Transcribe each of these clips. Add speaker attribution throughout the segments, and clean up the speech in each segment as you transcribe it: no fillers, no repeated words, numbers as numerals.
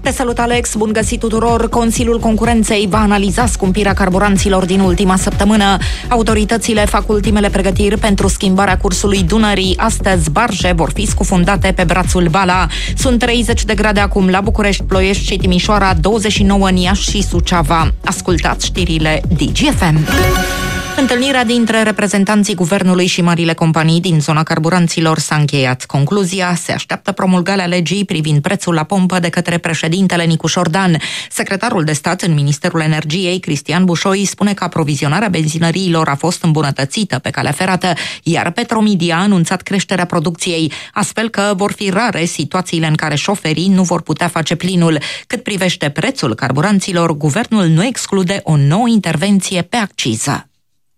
Speaker 1: Te salut, Alex! Bun găsit tuturor! Consiliul Concurenței va analiza scumpirea carburanților din ultima săptămână. Autoritățile fac ultimele pregătiri pentru schimbarea cursului Dunării. Astăzi, barje vor fi scufundate pe brațul Bala. Sunt 30 de grade acum la București, Ploiești și Timișoara, 29 în Iași și Suceava. Ascultați știrile DGFM. Întâlnirea dintre reprezentanții guvernului și marile companii din zona carburanților s-a încheiat. Concluzia: se așteaptă promulgarea legii privind prețul la pompă de către președintele Nicușor Dan. Secretarul de stat în Ministerul Energiei, Cristian Bușoi, spune că aprovizionarea benzinăriilor a fost îmbunătățită pe calea ferată, iar Petromedia a anunțat creșterea producției, astfel că vor fi rare situațiile în care șoferii nu vor putea face plinul. Cât privește prețul carburanților, guvernul nu exclude o nouă intervenție pe acciză.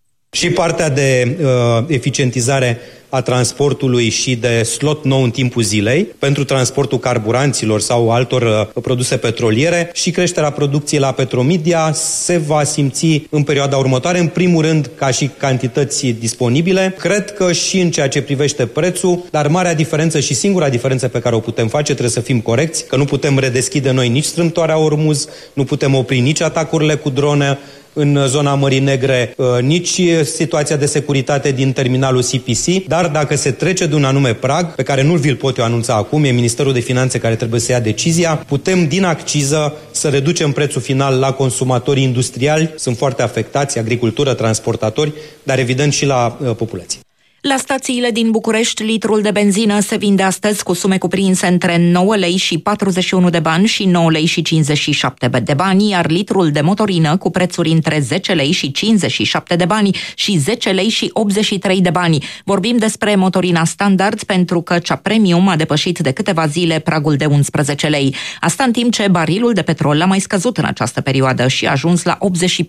Speaker 2: Și partea de eficientizare a transportului și de slot nou în timpul zilei pentru transportul carburanților sau altor produse petroliere și creșterea producției la Petromedia se va simți în perioada următoare, în primul rând ca și cantități disponibile. Cred că și în ceea ce privește prețul, dar marea diferență și singura diferență pe care o putem face, trebuie să fim corecți, că nu putem redeschide noi nici strâmtoarea Ormuz, nu putem opri nici atacurile cu drone în zona Mării Negre, nici situația de securitate din terminalul CPC, dar dacă se trece de un anume prag, pe care nu vi-l pot eu anunța acum, e Ministerul de Finanțe care trebuie să ia decizia, putem din acciză să reducem prețul final la consumatorii industriali, sunt foarte afectați, agricultură, transportatori, dar evident și la populație.
Speaker 1: La stațiile din București, litrul de benzină se vinde astăzi cu sume cuprinse între 9 lei și 41 de bani și 9 lei și 57 de bani, iar litrul de motorină cu prețuri între 10 lei și 57 de bani și 10 lei și 83 de bani. Vorbim despre motorina standard pentru că cea premium a depășit de câteva zile pragul de 11 lei. Asta în timp ce barilul de petrol a mai scăzut în această perioadă și a ajuns la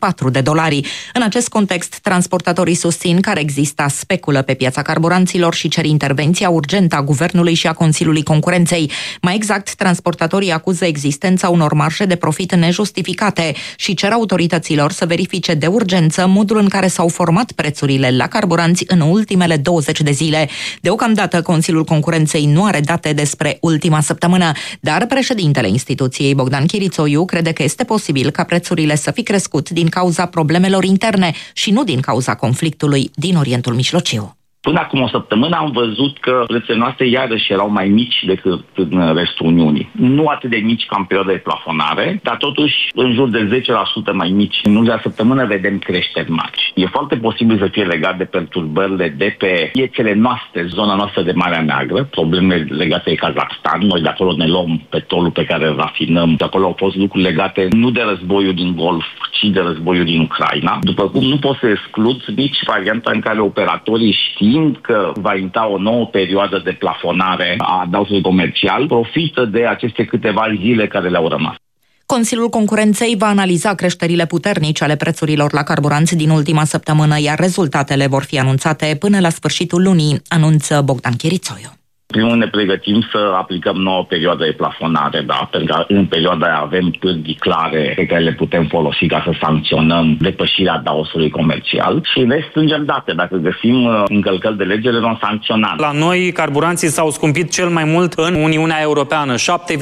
Speaker 1: $84. În acest context, transportatorii susțin că ar exista speculă pe piața carburanților și cer intervenția urgentă a Guvernului și a Consiliului Concurenței. Mai exact, transportatorii acuză existența unor marje de profit nejustificate și cer autorităților să verifice de urgență modul în care s-au format prețurile la carburanți în ultimele 20 de zile. Deocamdată, Consiliul Concurenței nu are date despre ultima săptămână, dar președintele instituției, Bogdan Chirițoiu, crede că este posibil ca prețurile să fi crescut din cauza problemelor interne și nu din cauza conflictului din Orientul Mijlociu.
Speaker 3: Până acum o săptămână am văzut că prețurile noastre iarăși erau mai mici decât în restul Uniunii. Nu atât de mici ca în perioada de plafonare, dar totuși în jur de 10% mai mici. În ultima săptămână vedem creșteri mari. E foarte posibil să fie legat de perturbările de pe piețele noastre, zona noastră de Marea Neagră, probleme legate de Kazakhstan. Noi de acolo ne luăm petrolul pe care îl rafinăm. De acolo au fost lucruri legate nu de războiul din Golf, ci de războiul din Ucraina. După cum nu pot să exclud nici varianta în care operatorii știind că va intra o nouă perioadă de plafonare a adaosului comercial, profită de aceste câteva zile care le-au rămas.
Speaker 1: Consiliul Concurenței va analiza creșterile puternice ale prețurilor la carburanți din ultima săptămână, iar rezultatele vor fi anunțate până la sfârșitul lunii, anunță Bogdan Chirițoiu.
Speaker 3: Primul, ne pregătim să aplicăm nouă perioadă de plafonare, da? Pentru că în perioada aia avem pârghii clare pe care le putem folosi ca să sancționăm depășirea adaosului comercial și ne strângem date. Dacă găsim încălcări de lege, le vom sancționa.
Speaker 4: La noi, carburanții s-au scumpit cel mai mult în Uniunea Europeană,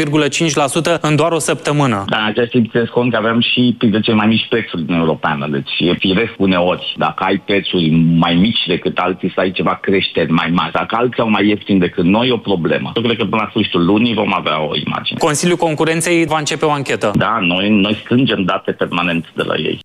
Speaker 4: 7,5% în doar o săptămână.
Speaker 3: Dar în acest timp țineți cont că avem și printre cele mai mici prețuri din Europeană. Deci e firesc uneori. Dacă ai prețuri mai mici decât alții, să ai ceva creșteri mai mari. Dacă alții au mai ieftin decât noi, e o problemă. Eu cred că până la sfârșitul lunii vom avea o imagine.
Speaker 4: Consiliul Concurenței va începe o anchetă.
Speaker 3: Da, noi strângem date permanent de la ei.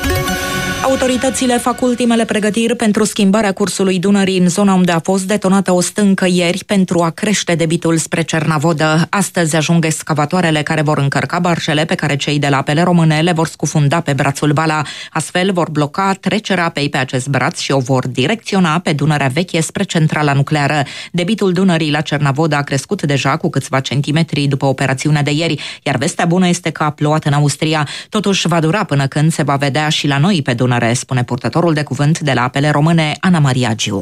Speaker 1: Autoritățile fac ultimele pregătiri pentru schimbarea cursului Dunării în zona unde a fost detonată o stâncă ieri pentru a crește debitul spre Cernavodă. Astăzi ajung excavatoarele care vor încărca barjele pe care cei de la Apele Române le vor scufunda pe brațul Bala. Astfel vor bloca trecerea apei pe acest braț și o vor direcționa pe Dunărea Veche spre centrala nucleară. Debitul Dunării la Cernavodă a crescut deja cu câțiva centimetri după operațiunea de ieri, iar vestea bună este că a plouat în Austria. Totuși va dura până când se va vedea și la noi pe Dunăre, spune purtătorul de cuvânt de la Apele Române, Ana Maria Giu.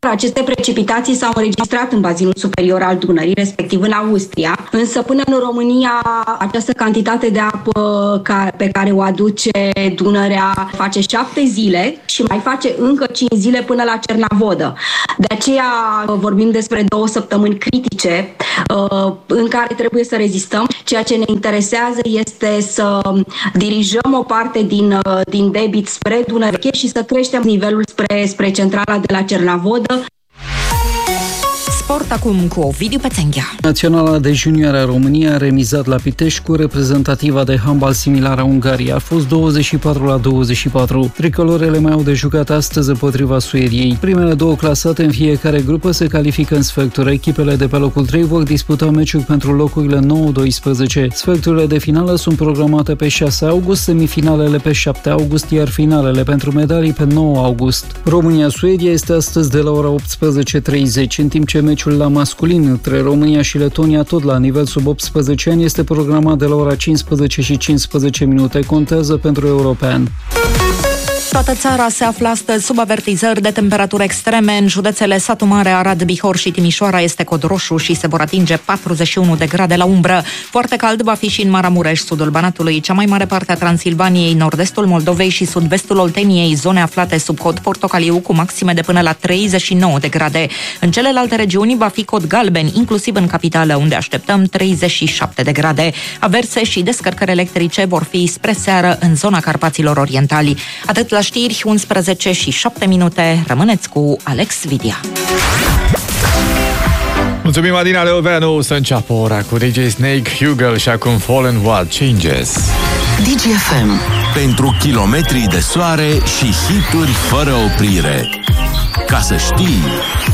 Speaker 5: Aceste precipitații s-au înregistrat în bazinul superior al Dunării, respectiv în Austria, însă până în România această cantitate de apă pe care o aduce Dunărea face 7 zile și mai face încă 5 zile până la Cernavodă. De aceea vorbim despre 2 săptămâni critice în care trebuie să rezistăm. Ceea ce ne interesează este să dirijăm o parte din debit spre Dunăre și să creștem nivelul spre centrala de la Cernavodă.
Speaker 1: Sport acum cu Ovidiu Pețenghea.
Speaker 6: Naționala de junioare a României a remizat la Pitești cu reprezentativa de handbal similară a Ungariei. A fost 24-24. Tricolorele mai au de jucat astăzi împotriva Suediei. Primele 2 clasate în fiecare grupă se califică în sferturi. Echipele de pe locul 3 vor disputa meciuri pentru locurile 9-12. Sferturile de finală sunt programate pe 6 august, semifinalele pe 7 august, iar finalele pentru medalii pe 9 august. România-Suedia este astăzi de la ora 18:30, în timp ce meciul la masculin între România și Letonia, tot la nivel sub 18 ani, este programat de la ora 15:15. Contează pentru european.
Speaker 1: Toată țara se află astăzi sub avertizări de temperaturi extreme. În județele Satu Mare, Arad, Bihor și Timișoara este cod roșu și se vor atinge 41 de grade la umbră. Foarte cald va fi și în Maramureș, sudul Banatului, cea mai mare parte a Transilvaniei, nord-estul Moldovei și sud-vestul Olteniei, zone aflate sub cod portocaliu cu maxime de până la 39 de grade. În celelalte regiuni va fi cod galben, inclusiv în capitală, unde așteptăm 37 de grade. Averse și descărcări electrice vor fi spre seară în zona Carpaților Orientali. Atât la știri, 11:07. Rămâneți cu Alex Vidia.
Speaker 7: Mulțumim, Adina Leoveanu. Să înceapă ora cu DJ Snake, Hugel și acum Fallen Wild Changes.
Speaker 8: DGFM. Pentru kilometri de soare și hituri fără oprire. Ca să știi...